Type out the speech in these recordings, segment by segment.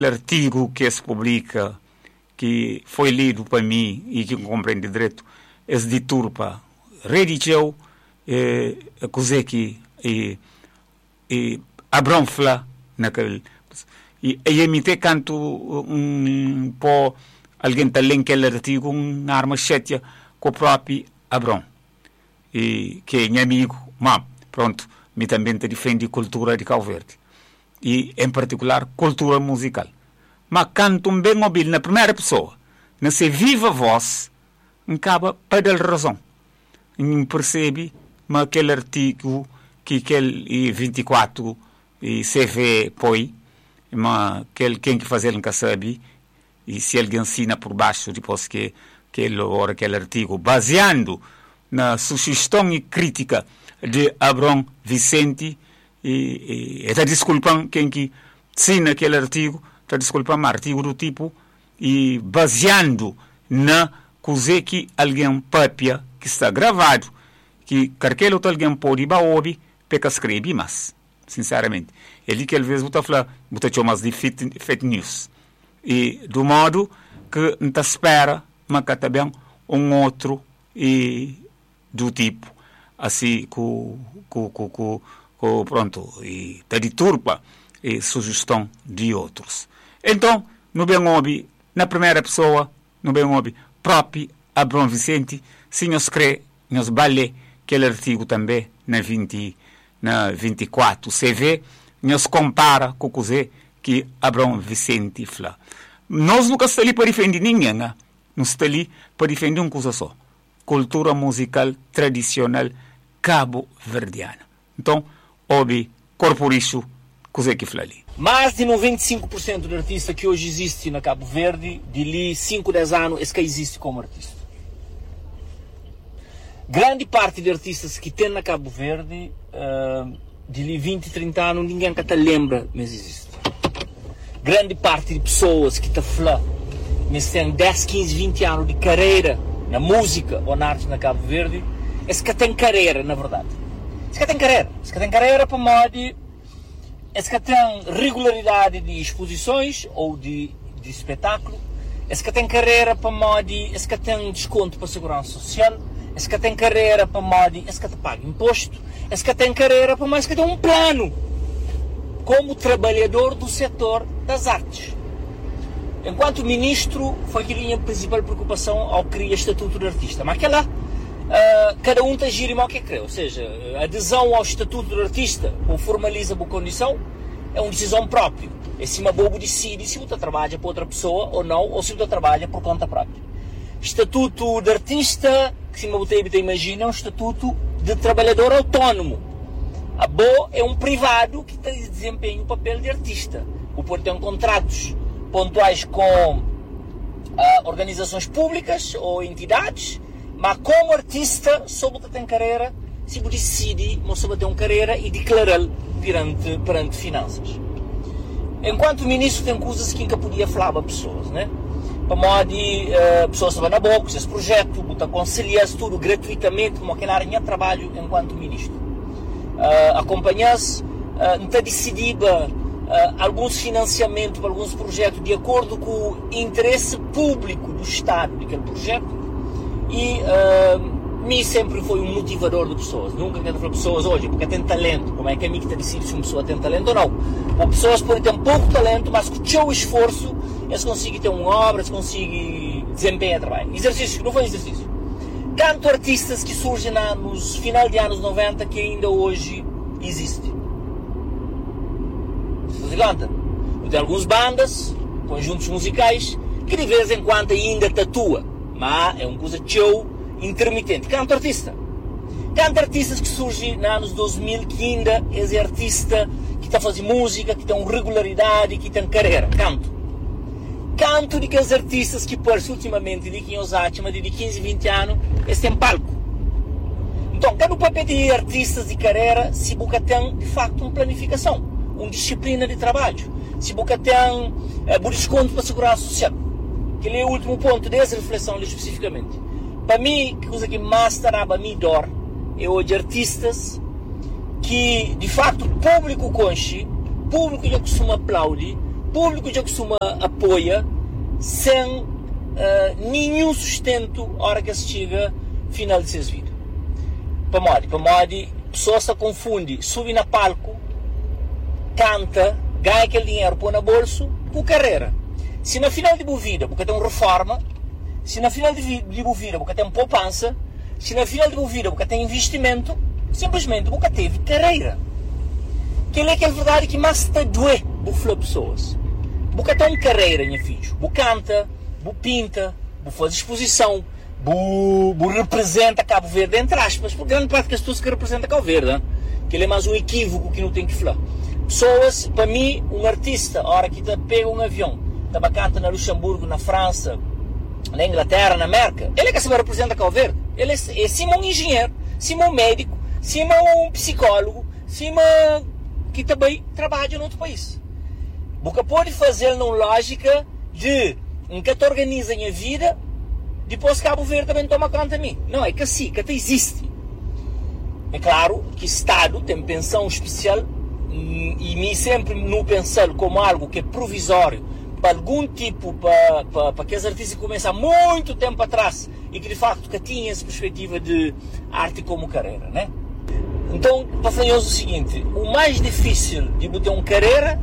artigo que se publica, que foi lido para mim e que compreende direito, é de turpa, redigeu, coisa que abronfla naquele. E emite canto pô alguém está lendo aquele artigo, uma arma cheia com o próprio Abron. E que é meu amigo, mas pronto, me também defende cultura de Cabo Verde. E, em particular, cultura musical. Mas canto bem móvel na primeira pessoa, na sua viva voz, acaba para dar razão. E percebe, mas aquele artigo que aquele 24 e CV põe, mas quem que fazer nunca sabe, e se alguém ensina por baixo, depois que aquele artigo, baseando na sugestão e crítica de Abrão Vicente, e está desculpando quem que assina aquele artigo, está desculpando artigo do tipo, e baseando na coisa que alguém papia, que está gravado, que aquele outro alguém pode ouvir, para escrever mais, sinceramente. Ele que às vezes está falando, está mais de fake news. E do modo que não espera, mas que também outro e do tipo, assim, pronto, e está de turpa e sugestão de outros. Então, no bem ouve, na primeira pessoa, no bem ouve, próprio Abrão Vicente, se nos crê, nos vale aquele artigo também na 24 CV, nos compara com o que Abrão Vicente fala. Nós nunca estamos ali para defender ninguém, nós estamos ali para defender uma coisa só: cultura musical tradicional cabo-verdiana. Então, ouve, corporício, coisa que fala ali. Mais de 95% do artista que hoje existe na Cabo Verde, de ali 5, 10 anos, é que existe como artista. Grande parte de artistas que tem na Cabo Verde, de ali 20, 30 anos, ninguém que te lembra, mas existe. Grande parte de pessoas que te falam, mas têm 10, 15, 20 anos de carreira na música ou na arte na Cabo Verde, é que tem carreira, na verdade. É que tem carreira para modo, é que tem regularidade de exposições ou de espetáculo, é que tem carreira para modo, é que tem desconto para a segurança social, é que tem carreira para modo, é que te paga imposto, é que tem carreira para mais que tem um plano como trabalhador do setor das artes. Enquanto ministro, foi que a minha principal preocupação ao criar estatuto de artista. Mas aquela, cada um tem giro mal que crê. Ou seja, a adesão ao estatuto de artista, ou formaliza a condição, é uma decisão própria. É se uma bobo decide se você trabalha para outra pessoa ou não, ou se você trabalha por conta própria. Estatuto de artista, que se você imagina, é um estatuto de trabalhador autónomo. A BO é um privado que desempenha o papel de artista. O pode ter contratos pontuais com organizações públicas ou entidades, mas como artista, só você tem carreira, se você decide, você tem uma carreira e declarar perante finanças. Enquanto ministro, tem coisas que nunca podia falar para pessoas, né? Para modo de pessoas que vão na boca, esse projeto, você aconselha tudo gratuitamente, como aquela área de trabalho enquanto ministro. Acompanhar-se, está decidido alguns financiamentos para alguns projetos de acordo com o interesse público do Estado daquele projeto e mim sempre foi um motivador de pessoas. Nunca quero falar pessoas hoje porque tem talento. Como é que a mim que está decidido se uma pessoa tem talento ou não? Ou pessoas podem ter pouco talento, mas com o seu esforço eles conseguem ter uma obra, eles conseguem desempenhar trabalho. Exercício, não foi exercício. Tanto artistas que surgem nos final de anos 90 que ainda hoje existem. Você conta? Tem algumas bandas, conjuntos musicais, que de vez em quando ainda tatua, mas é uma coisa show intermitente. Canto artista. Canto artistas que surgem nos anos 2000 que ainda é artista que está a fazer música, que tem uma regularidade, que tem carreira. Canto de aqueles artistas que, por ultimamente, de 15 anos, de 15, 20 anos, eles têm palco. Então, cada papel de artistas de carreira, se você tem, de facto, uma planificação, uma disciplina de trabalho, se você tem desconto para a segurança social. Aquele é o último ponto dessa reflexão ali especificamente. Para mim, a coisa que mais estará para mim dor é hoje artistas que, de facto, o público conche, o público que costuma aplaudir, público já costuma apoia sem nenhum sustento a hora que se chega final de seus vídeos. Para modo, pessoa se confunde, sube na palco, canta, ganha aquele dinheiro, põe na bolso, com carreira. Se na final de vida porque tem uma reforma, se na final de vida porque tem poupança, se na final de vida porque tem investimento, simplesmente porque teve carreira. Que é verdade que mais está doer para pessoas. Porque tem carreira, minha filho. Você canta, você pinta, você faz exposição, você representa Cabo Verde, entre aspas, por grande parte das pessoas que representam Cabo Verde. Hein? Que ele é mais um equívoco que não tem que falar. Pessoas, para mim, um artista, a hora que pega um avião, estava canta na Luxemburgo, na França, na Inglaterra, na América, ele é que se representa Cabo Verde. Ele é cima um engenheiro, cima um médico, cima um psicólogo, cima que também trabalha em outro país. Você pode fazer numa lógica de que te organiza a vida, depois Cabo Verde também toma conta de mim. Não, é que assim, que até existe. É claro que o Estado tem pensão especial e me sempre não pensar como algo que é provisório para algum tipo, para que as artistas começam há muito tempo atrás e que de facto que tinham essa perspectiva de arte como carreira, né? Então, para falar o seguinte, o mais difícil de botar uma carreira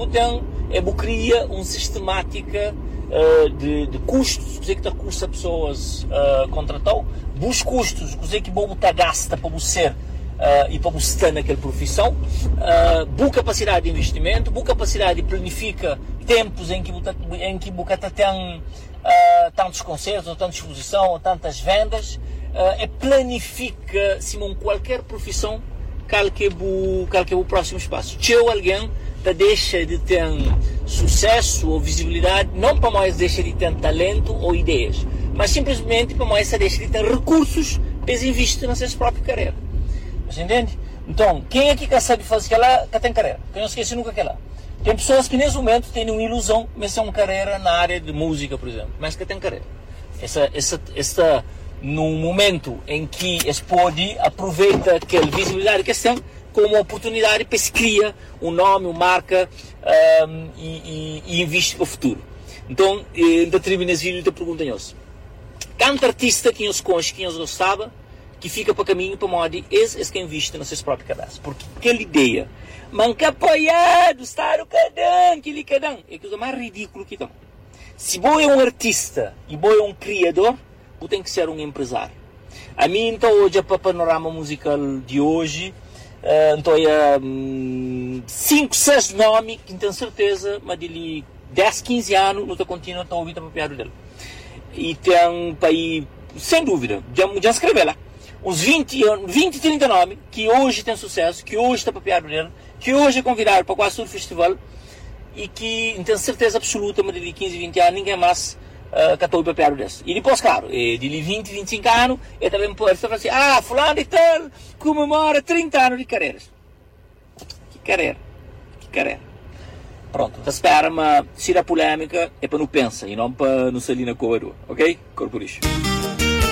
é criar uma sistemática de custos, que está custa pessoas contratou, os custos, que você gasta para você e para você estar naquela profissão, boa capacidade de investimento, boa capacidade de planificar tempos em que você tem tantos concertos, ou tanta exposição, ou tantas vendas, planifica, Simão, qualquer profissão, qual que é o próximo espaço. Se alguém deixa de ter sucesso ou visibilidade, não para mais deixa de ter talento ou ideias, mas simplesmente para mais deixa de ter recursos para investir na sua própria carreira. Você entende? Então, quem é que quer saber fazer aquela que tem carreira? Quem não esquece nunca aquela. Tem pessoas que nesse momento têm uma ilusão de ter uma carreira na área de música, por exemplo, mas que tem carreira. Essa num momento em que eles podem aproveitar aquela visibilidade que tem como uma oportunidade para se criar um nome, uma marca e investir para o futuro. Então, da tribo nesse vídeo, eu pergunto-nos: quanto artista que eles conhecem, que eles gostavam, que fica para caminho para modo esse que investe nos seus próprios cadastros? Porque aquela ideia, manca apoiado, estar o cadão, aquele cadão, é a coisa mais ridícula que tem. Se você é um artista e você é um criador, você tem que ser um empresário. A mim, então, hoje, para o panorama musical de hoje, então, 5, 6 nomes que tenho certeza, mas de 10, 15 anos, não continua a ouvir o papiado dele. E tem para aí, sem dúvida, já escrevi lá, uns 20, 30 nomes que hoje tem sucesso, que hoje está papiado dele, que hoje é convidado para quase todo o festival e que tenho certeza absoluta, mas de 15, 20 anos, ninguém mais catou o papiado desse. E depois, claro, de 20, 25 anos, eu também pode falar assim: fulano e tal comemora 30 anos de carreiras. Que carreira. Pronto, então espera, mas se a polêmica é para não pensar e não para não sair na cor, ok? Corpo lixo.